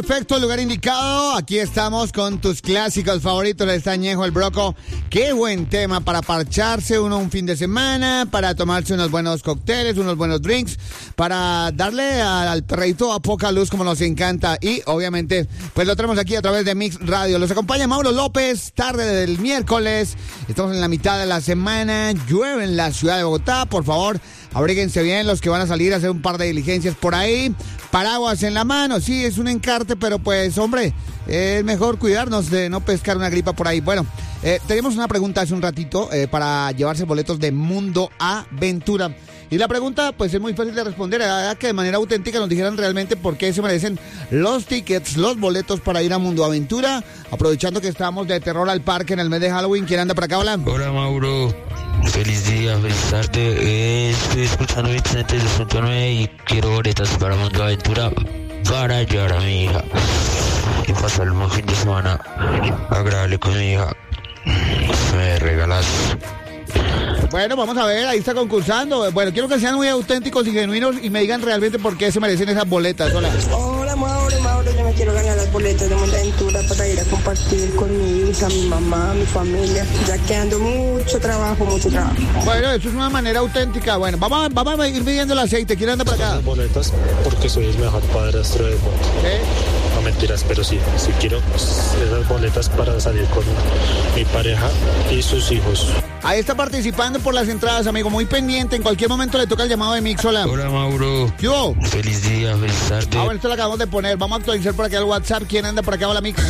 Perfecto, lugar indicado. Aquí estamos con tus clásicos favoritos. Está Ñejo el Broco. Qué buen tema para parcharse uno un fin de semana, para tomarse unos buenos cócteles, unos buenos drinks, para darle al perreíto a poca luz como nos encanta. Y obviamente, pues lo tenemos aquí a través de Mix Radio. Los acompaña Mauro López, tarde del miércoles. Estamos en la mitad de la semana. Llueve en la ciudad de Bogotá. Por favor, abríguense bien los que van a salir a hacer un par de diligencias por ahí. Paraguas en la mano, sí, es un encarte, pero pues, hombre, es mejor cuidarnos de no pescar una gripa por ahí. Bueno, teníamos una pregunta hace un ratito para llevarse boletos de Mundo Aventura. Y la pregunta, pues, es muy fácil de responder. Era que de manera auténtica nos dijeran realmente por qué se merecen los tickets, los boletos para ir a Mundo Aventura. Aprovechando que estamos de terror al parque en el mes de Halloween. ¿Quién anda por acá hablando? Hola, Mauro. Feliz día, feliz tarde. Estoy escuchando Vicente de 2.9 y quiero boletas para Mundo Aventura para llevar a mi hija y pasar un fin de semana agradable con mi hija. Me regalas. Bueno, vamos a ver, ahí está concursando. Bueno, quiero que sean muy auténticos y genuinos y me digan realmente por qué se merecen esas boletas. Hola. Hola, Mauro, yo me quiero ganar las boletas de Mundo Aventura para ir a compartir con mi hija, mi mamá, mi familia, ya que ando mucho trabajo. Bueno, eso es una manera auténtica. Bueno, vamos a ir midiendo el aceite. ¿Quién anda para acá? Las boletas porque soy el mejor padrastro del mundo. ¿Qué? No mentiras, pero sí quiero esas boletas para salir con mi pareja y sus hijos. Ahí está participando por las entradas, amigo. Muy pendiente. En cualquier momento le toca el llamado de Mix. Hola. Hola, Mauro. ¿Qué hubo? Feliz día, feliz tarde. Bueno, esto lo acabamos de poner. Vamos a actualizar por aquí el WhatsApp. ¿Quién anda por acá? Hola, Mix.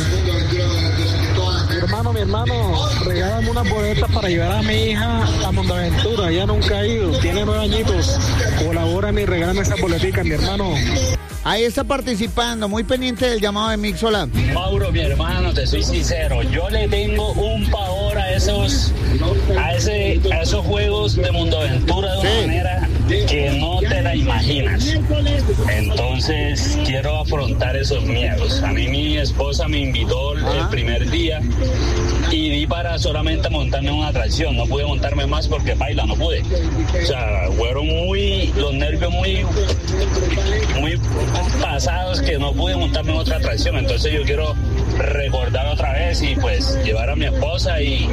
Mi hermano, regálame unas boletas para llevar a mi hija a Mundo Aventura. Ella nunca ha ido, tiene 9 añitos. Colabórame y regálame esas boleticas, mi hermano. Ahí está participando, muy pendiente del llamado de Mix. Hola. Mauro, mi hermano, te soy sincero, yo le tengo un pavor a esos juegos de Mundo Aventura de una manera que no te la imaginas. Entonces quiero afrontar esos miedos. A mí mi esposa me invitó el primer día y di para solamente montarme en una atracción. No pude montarme más porque baila, no pude. O sea, fueron los nervios muy pasados que no pude montarme en otra atracción. Entonces yo quiero recordar otra vez y pues llevar a mi esposa y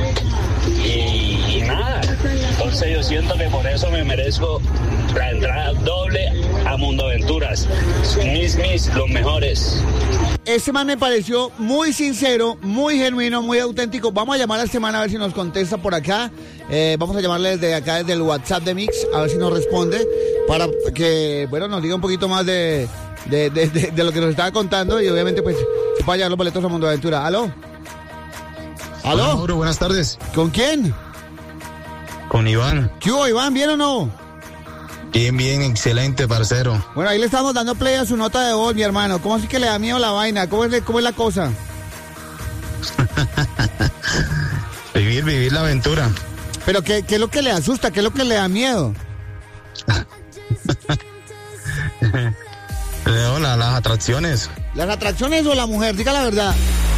nada. Entonces yo siento que por eso me merezco la entrada doble a Mundo Aventuras. Los mejores. Ese man me pareció muy sincero, muy genuino, muy auténtico. Vamos a llamar a este man a ver si nos contesta por acá. Vamos a llamarle desde acá, desde el WhatsApp de Mix, a ver si nos responde, para que, bueno, nos diga un poquito más de lo que nos estaba contando y obviamente pues se pueda llevar los boletos a Mundo Aventura. ¿Aló? ¿Aló? Hola, Mauro, buenas tardes. ¿Con quién? Con Iván. ¿Qué hubo, Iván? ¿Bien o no? Bien, excelente, parcero. Bueno, ahí le estamos dando play a su nota de voz, mi hermano. ¿Cómo así que le da miedo la vaina? ¿Cómo es la cosa? Vivir la aventura. ¿Pero qué es lo que le asusta? ¿Qué es lo que le da miedo? Hola, las atracciones. ¿Las atracciones o la mujer? Diga la verdad.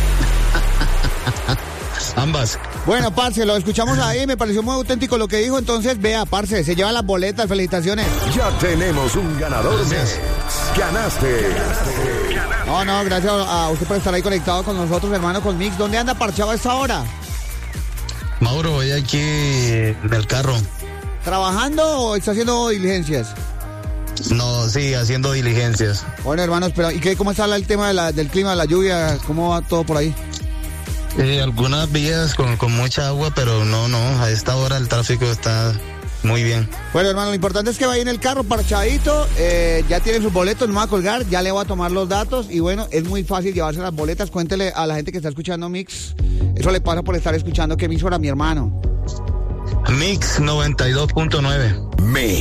Ambas. Bueno, parce, lo escuchamos ahí, me pareció muy auténtico lo que dijo, entonces vea, parce, se lleva las boletas, felicitaciones. Ya tenemos un ganador. Ganaste. No, gracias a usted por estar ahí conectado con nosotros, hermano, con Mix. ¿Dónde anda parchado a esta hora? Mauro, voy aquí en el carro. ¿Trabajando o está haciendo diligencias? No, sí, haciendo diligencias. Bueno, hermanos, pero ¿y cómo está el tema del clima, de la lluvia? ¿Cómo va todo por ahí? Algunas vías con mucha agua, pero no, a esta hora el tráfico está muy bien. Bueno, hermano, lo importante es que vaya en el carro parchadito, ya tienen sus boletos, no va a colgar, ya le voy a tomar los datos y bueno, es muy fácil llevarse las boletas. Cuéntele a la gente que está escuchando Mix, eso le pasa por estar escuchando que Mix era mi hermano. Mix 92.9. Mix.